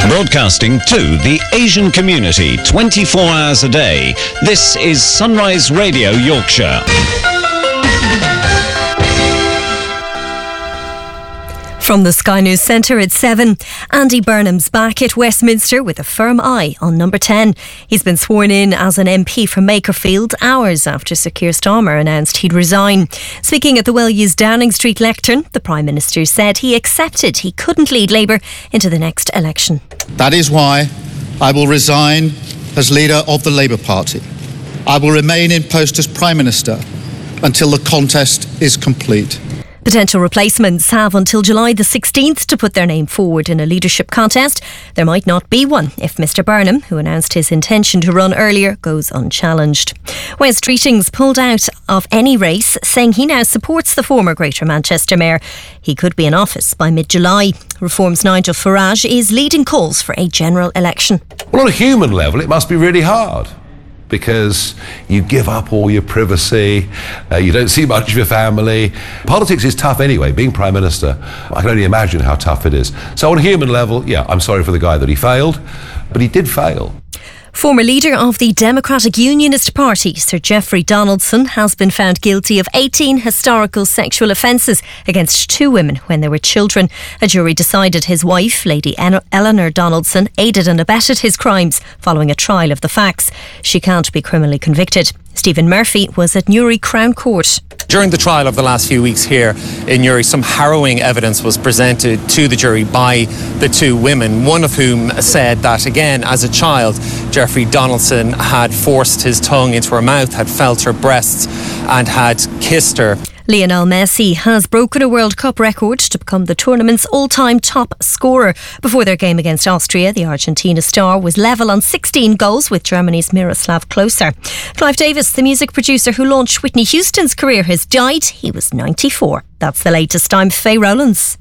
Broadcasting to the Asian community 24 hours a day, this is Sunrise Radio Yorkshire. From the Sky News Centre at 7, Andy Burnham's back at Westminster with a firm eye on number 10. He's been sworn in as an MP from Makerfield hours after Sir Keir Starmer announced he'd resign. Speaking at the well-used Downing Street lectern, the Prime Minister said he accepted he couldn't lead Labour into the next election. That is why I will resign as leader of the Labour Party. I will remain in post as Prime Minister until the contest is complete. Potential replacements have until July the 16th to put their name forward in a leadership contest. There might not be one if Mr Burnham, who announced his intention to run earlier, goes unchallenged. Wes Streeting's pulled out of any race, saying he now supports the former Greater Manchester Mayor. He could be in office by mid-July. Reform's Nigel Farage is leading calls for a general election. Well, on a human level, it must be really hard, because you give up all your privacy, you don't see much of your family. Politics is tough anyway. Being Prime Minister, I can only imagine how tough it is. So on a human level, yeah, I'm sorry for the guy that he failed, but he did fail. Former leader of the Democratic Unionist Party, Sir Geoffrey Donaldson, has been found guilty of 18 historical sexual offences against 2 women when they were children. A jury decided his wife, Lady Eleanor Donaldson, aided and abetted his crimes following a trial of the facts. She can't be criminally convicted. Stephen Murphy was at Newry Crown Court. During the trial of the last few weeks here in Newry, some harrowing evidence was presented to the jury by the 2 women, one of whom said that, again, as a child, Geoffrey Donaldson had forced his tongue into her mouth, had felt her breasts and had kissed her. Lionel Messi has broken a World Cup record to become the tournament's all-time top scorer. Before their game against Austria, the Argentina star was level on 16 goals with Germany's Miroslav Klose. Clive Davis, the music producer who launched Whitney Houston's career, has died. He was 94. That's the latest. I'm Faye Rowlands.